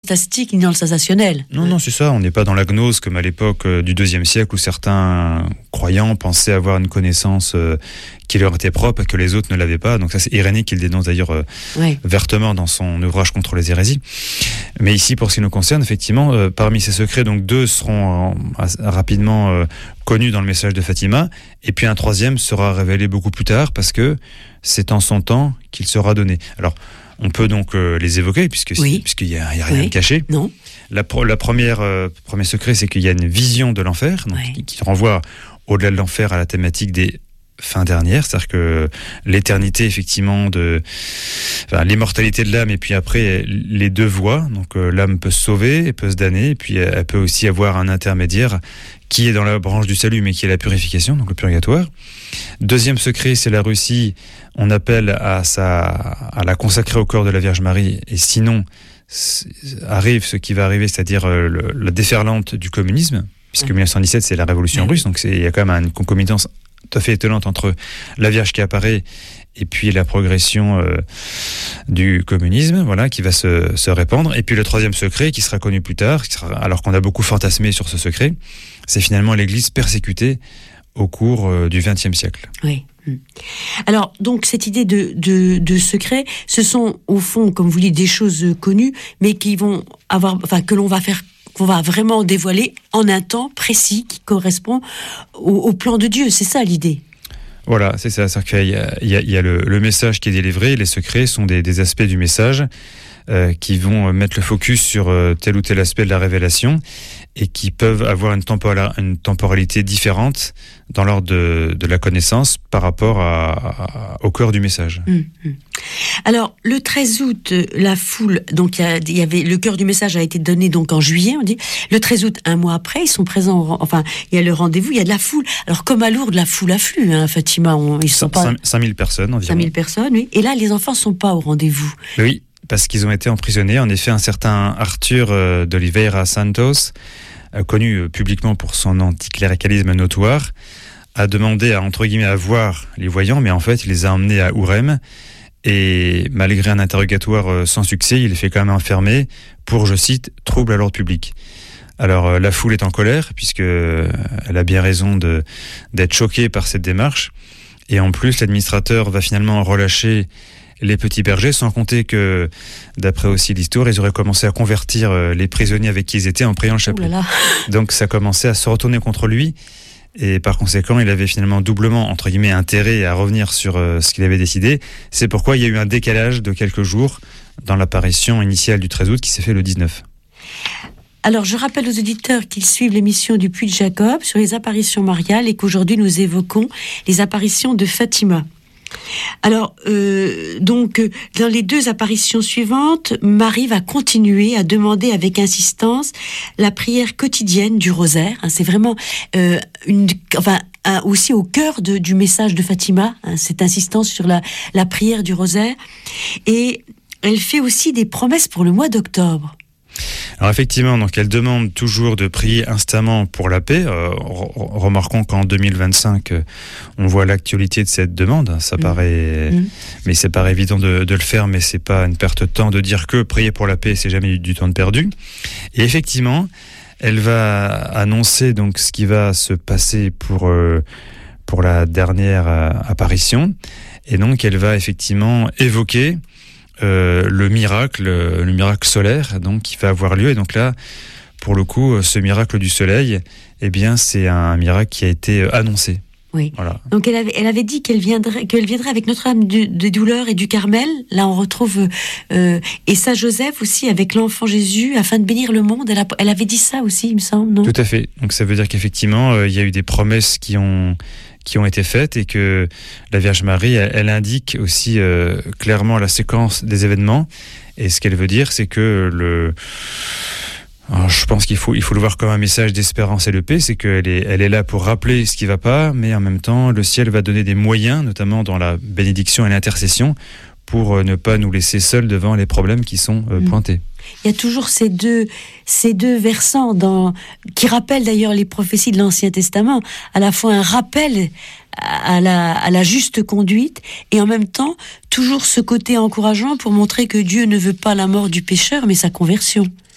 fantastique ni dans le sensationnel. Non, c'est ça. On n'est pas dans la gnose comme à l'époque du IIe siècle où certains croyants pensaient avoir une connaissance qui leur était propre et que les autres ne l'avaient pas. Donc ça, c'est Irénée qui le dénonce d'ailleurs vertement dans son ouvrage contre les hérésies. Mais ici, pour ce qui nous concerne, effectivement, parmi ces secrets, donc 2 seront rapidement connus dans le message de Fatima, et puis un 3e sera révélé beaucoup plus tard parce que c'est en son temps qu'il sera donné. Alors, on peut donc les évoquer puisqu'il y a rien de caché. Non. La premier secret, c'est qu'il y a une vision de l'enfer, donc qui renvoie au-delà de l'enfer à la thématique des fins dernières, c'est-à-dire que l'éternité, effectivement, l'immortalité de l'âme, et puis après les 2 voies. Donc l'âme peut se sauver, elle peut se damner, et puis elle peut aussi avoir un intermédiaire qui est dans la branche du salut, mais qui est la purification, donc le purgatoire. 2e secret, c'est la Russie. On appelle à la consacrer au corps de la Vierge Marie, et sinon arrive ce qui va arriver, c'est-à-dire la déferlante du communisme, puisque 1917 c'est la révolution russe, donc il y a quand même une concomitance tout à fait étonnante entre la Vierge qui apparaît et puis la progression du communisme, qui va se répandre. Et puis le 3e secret, qui sera connu plus tard, alors qu'on a beaucoup fantasmé sur ce secret, c'est finalement l'Église persécutée au cours du XXe siècle. Oui. Alors, donc, cette idée de secret, ce sont, au fond, comme vous dites, des choses connues, mais qui vont qu'on va vraiment dévoiler en un temps précis qui correspond au plan de Dieu. C'est ça l'idée. Voilà, c'est ça. Il y a le message qui est délivré. Les secrets sont des aspects du message qui vont mettre le focus sur tel ou tel aspect de la révélation et qui peuvent avoir une temporalité différente dans l'ordre de la connaissance par rapport au cœur du message. Alors, le 13 août, la foule, donc il y avait le cœur du message a été donné donc en juillet, on dit. Le 13 août, un mois après, ils sont présents. Il y a le rendez-vous, il y a de la foule. Alors, comme à Lourdes, la foule afflue, Fatima. Ils sont pas 5000 personnes environ. 5000 personnes, oui. Et là, les enfants sont pas au rendez-vous. Oui, parce qu'ils ont été emprisonnés. En effet, un certain Arthur d'Oliveira Santos, connu publiquement pour son anticléricalisme notoire, a demandé à voir les voyants, mais en fait, il les a emmenés à Ourem. Et malgré un interrogatoire sans succès, il est fait quand même enfermer pour, je cite, trouble à l'ordre public. Alors la foule est en colère puisque elle a bien raison d'être choquée par cette démarche. Et en plus, l'administrateur va finalement relâcher les petits bergers, sans compter que, d'après aussi l'histoire, ils auraient commencé à convertir les prisonniers avec qui ils étaient en priant le chapelet. Donc ça commençait à se retourner contre lui. Et par conséquent, il avait finalement doublement, entre guillemets, intérêt à revenir sur ce qu'il avait décidé. C'est pourquoi il y a eu un décalage de quelques jours dans l'apparition initiale du 13 août qui s'est fait le 19. Alors, je rappelle aux auditeurs qu'ils suivent l'émission du Puy de Jacob sur les apparitions mariales et qu'aujourd'hui nous évoquons les apparitions de Fatima. Alors, donc, dans les 2 apparitions suivantes, Marie va continuer à demander avec insistance la prière quotidienne du rosaire. C'est vraiment aussi au cœur du message de Fatima, cette insistance sur la prière du rosaire. Et elle fait aussi des promesses pour le mois d'octobre. Alors effectivement, donc elle demande toujours de prier instamment pour la paix. Remarquons qu'en 2025, on voit l'actualité de cette demande. Ça paraît, mais c'est pas évident de le faire, mais c'est pas une perte de temps de dire que prier pour la paix, c'est jamais du temps de perdu. Et effectivement, elle va annoncer donc ce qui va se passer pour la dernière apparition. Et donc, elle va effectivement évoquer le miracle solaire donc qui va avoir lieu. Et donc là, pour le coup, ce miracle du soleil, eh bien, c'est un miracle qui a été annoncé. Oui. Voilà. Donc elle avait dit qu'elle viendrait avec Notre-Dame des douleurs et du Carmel. Là, on retrouve et Saint Joseph aussi avec l'enfant Jésus afin de bénir le monde. Elle avait dit ça aussi, il me semble, non ? Tout à fait. Donc ça veut dire qu'effectivement, il y a eu des promesses qui ont été faites et que la Vierge Marie, elle indique aussi clairement la séquence des événements. Et ce qu'elle veut dire, c'est que alors, je pense qu'il faut le voir comme un message d'espérance et de paix, c'est qu'elle est là pour rappeler ce qui ne va pas, mais en même temps, le ciel va donner des moyens, notamment dans la bénédiction et l'intercession, pour ne pas nous laisser seuls devant les problèmes qui sont pointés. Il y a toujours ces deux versants qui rappellent d'ailleurs les prophéties de l'Ancien Testament, à la fois un rappel à la juste conduite et en même temps toujours ce côté encourageant pour montrer que Dieu ne veut pas la mort du pécheur mais sa conversion.